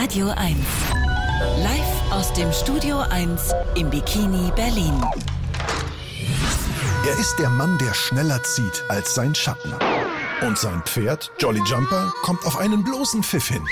Radio 1. Live aus dem Studio 1 im Bikini Berlin. Er ist der Mann, der schneller zieht als sein Schatten. Und sein Pferd, Jolly Jumper, kommt auf einen bloßen Pfiff hin.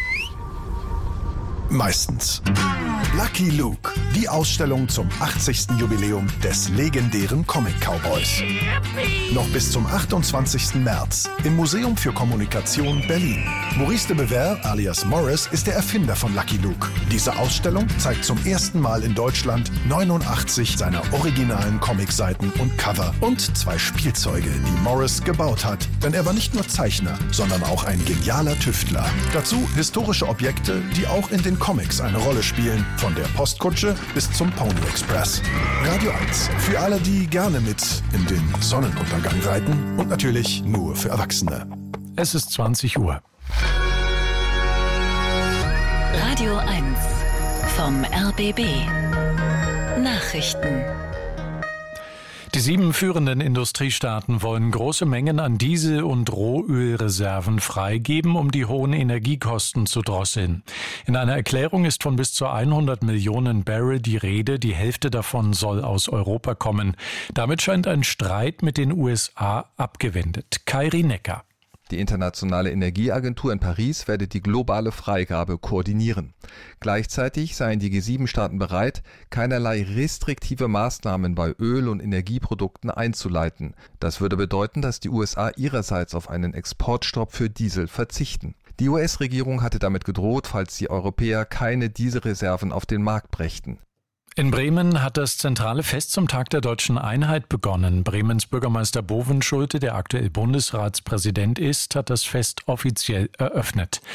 Meistens. Lucky Luke, die Ausstellung zum 80. Jubiläum des legendären Comic-Cowboys. Noch bis zum 28. März im Museum für Kommunikation Berlin. Maurice de Bever alias Morris ist der Erfinder von Lucky Luke. Diese Ausstellung zeigt zum ersten Mal in Deutschland 89 seiner originalen Comicseiten und Cover und 2 Spielzeuge, die Morris gebaut hat. Denn er war nicht nur Zeichner, sondern auch ein genialer Tüftler. Dazu historische Objekte, die auch in den Comics eine Rolle spielen, von der Postkutsche bis zum Pony Express. Radio 1, für alle, die gerne mit in den Sonnenuntergang reiten und natürlich nur für Erwachsene. Es ist 20 Uhr. Radio 1 vom RBB. Nachrichten. Die 7 führenden Industriestaaten wollen große Mengen an Diesel- und Rohölreserven freigeben, um die hohen Energiekosten zu drosseln. In einer Erklärung ist von bis zu 100 Millionen Barrel die Rede, die Hälfte davon soll aus Europa kommen. Damit scheint ein Streit mit den USA abgewendet. Kairi Necker. Die Internationale Energieagentur in Paris werde die globale Freigabe koordinieren. Gleichzeitig seien die G7-Staaten bereit, keinerlei restriktive Maßnahmen bei Öl- und Energieprodukten einzuleiten. Das würde bedeuten, dass die USA ihrerseits auf einen Exportstopp für Diesel verzichten. Die US-Regierung hatte damit gedroht, falls die Europäer keine Dieselreserven auf den Markt brächten. In Bremen hat das zentrale Fest zum Tag der Deutschen Einheit begonnen. Bremens Bürgermeister Bovenschulte, der aktuell Bundesratspräsident ist, hat das Fest offiziell eröffnet.